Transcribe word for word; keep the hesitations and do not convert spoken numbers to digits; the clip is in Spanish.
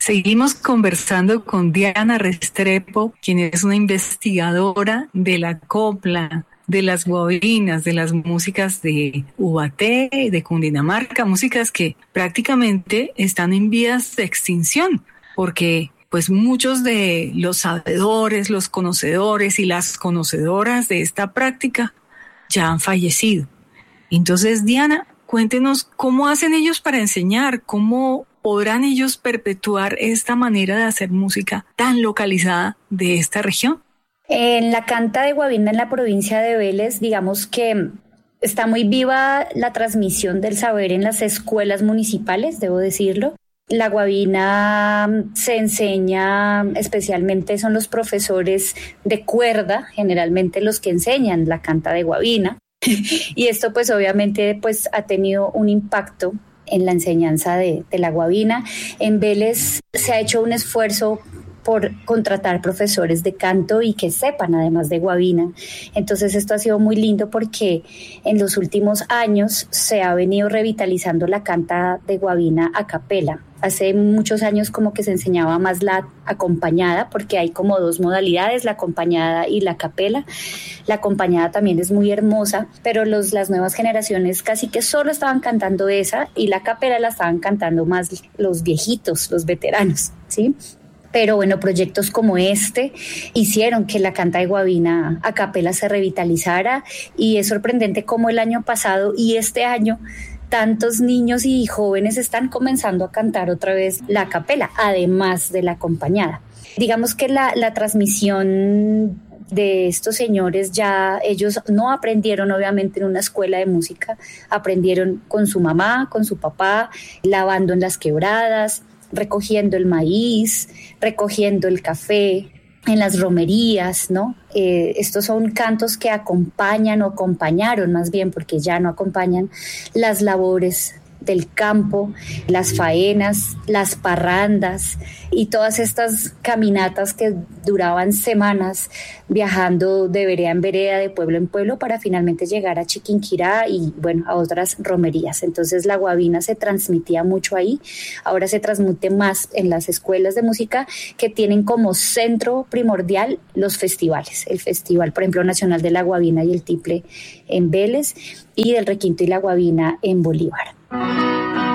Seguimos conversando con Diana Restrepo, quien es una investigadora de la copla, de las guabinas, de las músicas de Ubaté, de Cundinamarca, músicas que prácticamente están en vías de extinción, porque pues muchos de los sabedores, los conocedores y las conocedoras de esta práctica ya han fallecido. Entonces, Diana, cuéntenos cómo hacen ellos para enseñar, cómo podrán ellos perpetuar esta manera de hacer música tan localizada de esta región. En la Canta de Guabina, en la provincia de Vélez, digamos que está muy viva la transmisión del saber en las escuelas municipales, debo decirlo. La guabina se enseña, especialmente son los profesores de cuerda, generalmente los que enseñan la canta de guabina. Y esto pues obviamente pues ha tenido un impacto en la enseñanza de, de la guabina. En Vélez se ha hecho un esfuerzo por contratar profesores de canto y que sepan además de guabina. Entonces esto ha sido muy lindo porque en los últimos años se ha venido revitalizando la canta de guabina a capela. Hace muchos años como que se enseñaba más la acompañada, porque hay como dos modalidades, la acompañada y la capela. La acompañada también es muy hermosa, pero los, las nuevas generaciones casi que solo estaban cantando esa, y la capela la estaban cantando más los viejitos, los veteranos, ¿sí? Pero bueno, proyectos como este hicieron que la canta de guabina a capela se revitalizara, y es sorprendente cómo el año pasado y este año tantos niños y jóvenes están comenzando a cantar otra vez la capela, además de la acompañada. Digamos que la, la transmisión de estos señores, ya ellos no aprendieron obviamente en una escuela de música, aprendieron con su mamá, con su papá, lavando en las quebradas, recogiendo el maíz, recogiendo el café en las romerías, ¿no? Eh, estos son cantos que acompañan o acompañaron más bien, porque ya no acompañan las labores del campo, las faenas, las parrandas y todas estas caminatas que duraban semanas viajando de vereda en vereda, de pueblo en pueblo, para finalmente llegar a Chiquinquirá y bueno, a otras romerías. Entonces la guabina se transmitía mucho ahí. Ahora se transmite más en las escuelas de música, que tienen como centro primordial los festivales. El Festival, por ejemplo, Nacional de la Guabina y el Tiple en Vélez, y del Requinto y la Guabina en Bolívar.